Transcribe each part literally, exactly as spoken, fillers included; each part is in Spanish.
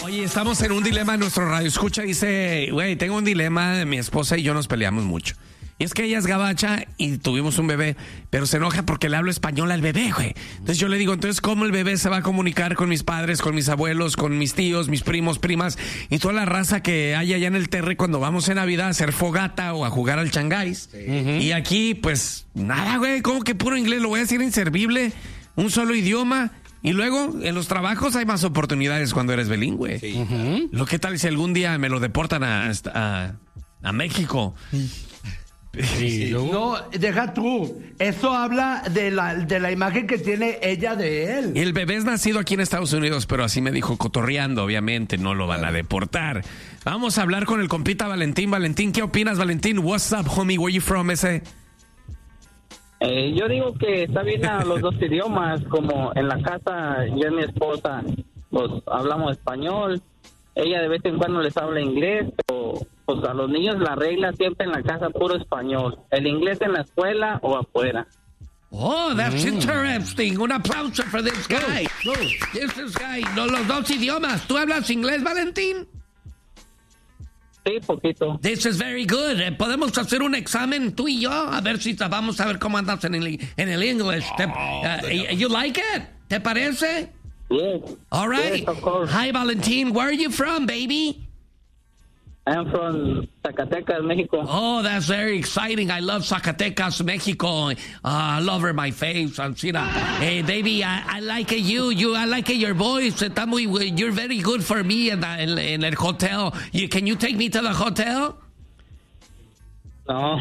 Oye, estamos en un dilema en nuestro radio. Escucha, dice, güey, tengo un dilema, mi esposa y yo nos peleamos mucho. Y es que ella es gabacha y tuvimos un bebé, pero se enoja porque le hablo español al bebé, güey. Entonces yo le digo, entonces, ¿cómo el bebé se va a comunicar con mis padres, con mis abuelos, con mis tíos, mis primos, primas y toda la raza que hay allá en el Terre cuando vamos en Navidad a hacer fogata o a jugar al changáis? Sí. Uh-huh. Y aquí, pues, nada, güey, ¿cómo que puro inglés? Lo voy a decir inservible, un solo idioma. Y luego, en los trabajos hay más oportunidades cuando eres bilingüe. Sí. Uh-huh. Lo que tal si algún día me lo deportan a, a, a México. Sí, no, deja tú. Eso habla de la, de la imagen que tiene ella de él. Y el bebé es nacido aquí en Estados Unidos, pero así me dijo, cotorreando, obviamente, no lo van a deportar. Vamos a hablar con el compita Valentín. Valentín, ¿qué opinas, Valentín? What's up, homie? Where you from, ese? Eh, yo digo que está bien a los dos idiomas, como en la casa yo y mi esposa pues hablamos español, ella de vez en cuando les habla inglés, pero pues a los niños la regla siempre en la casa puro español, el inglés en la escuela o afuera. Oh, that's mm. interesting. Un aplauso for this guy. Go, go. This guy, no, los dos idiomas. ¿Tú hablas inglés, Valentín? Sí, poquito. This is very good. Eh, Podemos hacer un examen tú y yo a ver si vamos a ver cómo andas en el en el English. Te, uh, you like it? ¿Te parece? Yes. All right. Yes, of course. Hi, Valentín. Where are you from, baby? I'm from Zacatecas, Mexico. Oh, that's very exciting. I love Zacatecas, Mexico. Uh, I love her, my face. Hey, baby, I, I like you. You, I like your voice. Está muy, you're very good for me in, the, in, in el hotel. You, can you take me to the hotel? No.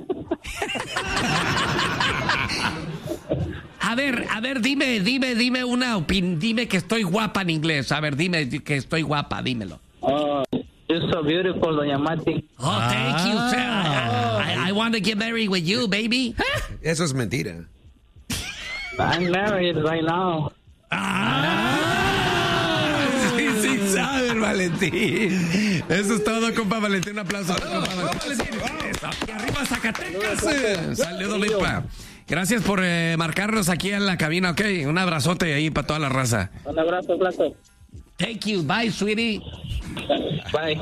A ver, a ver, dime, dime, dime una opinión. Dime que estoy guapa en inglés. A ver, dime que estoy guapa, dímelo. Oh. You're so beautiful, doña Mati. Oh, thank you, sir. I, I, I want to get married with you, baby. Eso es mentira. I'm married right now. Ah, sí, sí sabe, Valentín. Eso es todo, compa Valentín. Un aplauso. Oh, compa Valentín. Y arriba Zacatecas. Saludos, Lipa. Gracias por eh, marcarnos aquí en la cabina, ok. Un abrazote ahí para toda la raza. Un abrazo, flaco. Thank you. Bye, sweetie. Bye.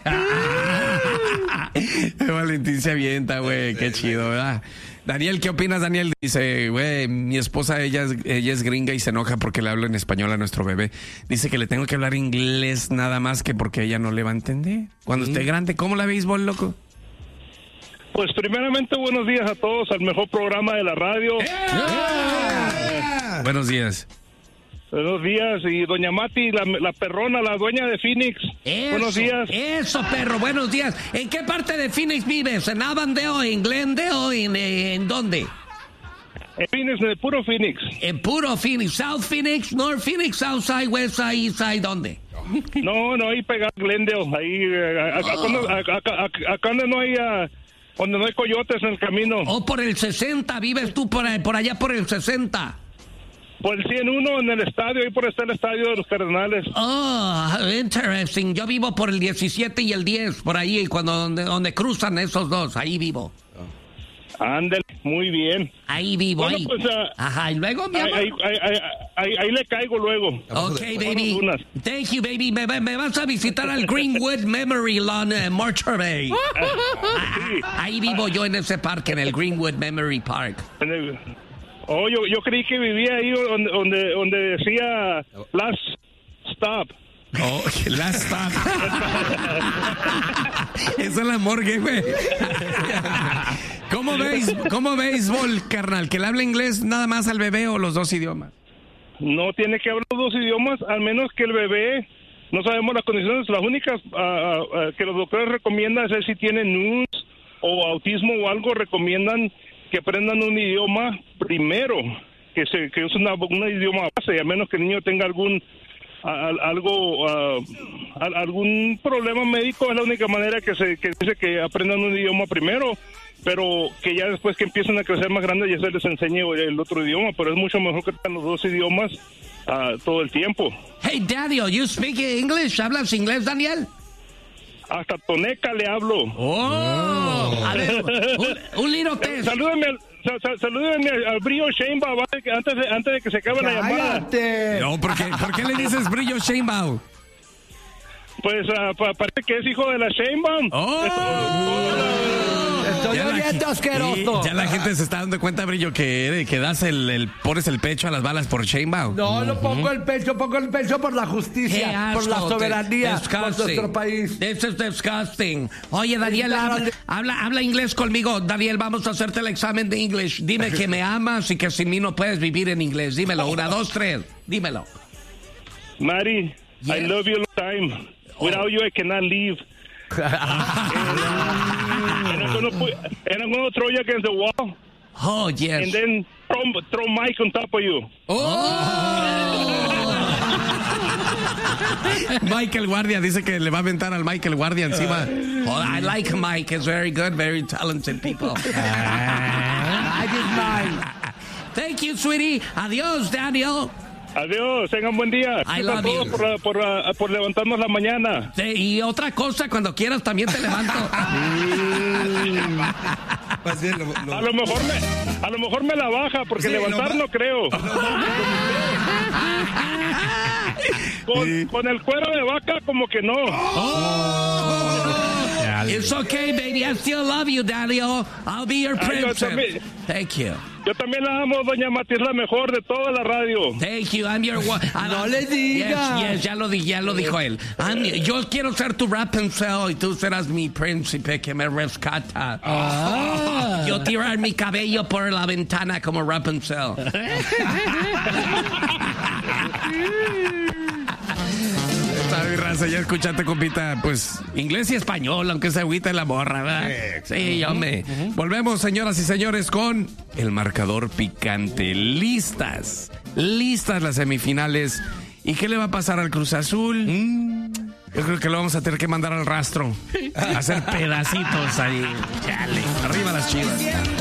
Valentín se avienta, güey. Qué chido, ¿verdad? Daniel, ¿qué opinas, Daniel? Dice, güey, mi esposa, ella es, ella es gringa y se enoja porque le hablo en español a nuestro bebé. Dice que le tengo que hablar inglés nada más que porque ella no le va a entender. Cuando ¿Mm? esté grande, ¿cómo la béisbol, loco? Pues primeramente, buenos días a todos, al mejor programa de la radio. ¡Yeah! ¡Yeah! Buenos días. Buenos días, y doña Mati, la, la perrona, la dueña de Phoenix. Eso, buenos días. Eso, perro, buenos días. ¿En qué parte de Phoenix vives? ¿En Avondale, en Glendale, en, en dónde? En Phoenix, en el puro Phoenix. En puro Phoenix, South Phoenix, North Phoenix, South Side, West Side, East Side, ¿dónde? No, no, ahí pegado Glendale, ahí, acá oh. donde no hay... Uh, donde no hay coyotes en el camino. O oh, por el sesenta, vives tú por, por allá por el sesenta. Por el ciento uno en el estadio, ahí por está el estadio de los Cardenales. Oh, interesting. Yo vivo por el diecisiete y el diez, por ahí, cuando donde, donde cruzan esos dos, ahí vivo. Ándale, muy bien. Ahí vivo, bueno, ahí. Pues, uh, Ajá, y luego, mi amor. Ahí, ahí, ahí, ahí, ahí le caigo luego. Ok, baby. Thank you, baby. Me, me vas a visitar al Greenwood Memory Lawn en Morcher Bay. Sí. Ahí vivo yo en ese parque, en el Greenwood Memory Park. En el... Oh, yo, yo creí que vivía ahí donde, donde, donde decía Last Stop. Oh, Last Stop. Eso es la morgue, güey. ¿Cómo veis, cómo béisbol, carnal? ¿Que le hable inglés nada más al bebé o los dos idiomas? No tiene que hablar los dos idiomas, al menos que el bebé, no sabemos las condiciones, las únicas uh, uh, que los doctores recomiendan es si tiene N U S o autismo o algo, recomiendan que aprendan un idioma primero, que se que use una, un idioma base, a menos que el niño tenga algún a, algo uh, a, algún problema médico, es la única manera que se que dice que aprendan un idioma primero, pero que ya después que empiecen a crecer más grandes ya se les enseñe el otro idioma, pero es mucho mejor que tengan los dos idiomas uh, todo el tiempo. Hey, Daniel, you speak English? ¿Hablas inglés, Daniel? Hasta toneca le hablo. Oh, a ver, un, un little test. Salúdame al, sal, salúdame al Brillo Sheinbaum antes de, antes de que se acabe la llamada. No, ¿por qué, ¿por qué le dices Brillo Sheinbaum? Pues uh, pa parece que es hijo de la Sheinbaum. ¡Oh! Estoy Ya oyendo la, asqueroso. ya la gente se está dando cuenta, Brillo, que, que das el, el pones el pecho a las balas por Sheinbaum. No, no pongo el pecho, pongo el pecho por la justicia, por la soberanía, por nuestro país. This is disgusting. Oye, Daniel, habla, habla, habla inglés conmigo. Daniel, vamos a hacerte el examen de inglés. Dime que me amas y que sin mí no puedes vivir en inglés. Dímelo, una, dos, tres. Dímelo. Mari, yes. I love you all the time. Without you, I cannot leave. and, and I'm gonna put, and I'm gonna throw you against the wall. Oh, yes. And then throw, throw Mike on top of you. Oh. Michael Guardia dice que le va a aventar al Michael Guardia encima. Oh, I like Mike. He's very good, very talented people. I did mine. Thank you, sweetie. Adiós, Daniel. Adiós, tengan buen día. I love you. Por, por, por, por levantarnos la mañana. Sí, y otra cosa, cuando quieras también te levanto. Pues bien, lo, lo... A lo mejor me, a lo mejor me la baja, porque sí, levantar no creo. con, sí. con el cuero de vaca como que no. Oh. It's okay, baby. I still love you, Daniel. I'll be your princess. Thank you. Yo también la amo, doña Mati, es la mejor de toda la radio. Thank you, I'm your one. No le digas. Yes, yes, ya lo, ya lo dijo él. I'm, yo quiero ser tu Rapunzel y tú serás mi príncipe que me rescata. Ah. Yo tirar mi cabello por la ventana como Rapunzel. Está bien, raza, ya escuchaste, compita, pues inglés y español, aunque se agüita en la morra, ¿verdad? Sí, hombre. Uh-huh. Volvemos, señoras y señores, con el marcador picante. Listas, listas las semifinales. ¿Y qué le va a pasar al Cruz Azul? Mm. Yo creo que lo vamos a tener que mandar al rastro. A hacer pedacitos ahí. Chale, arriba las Chivas.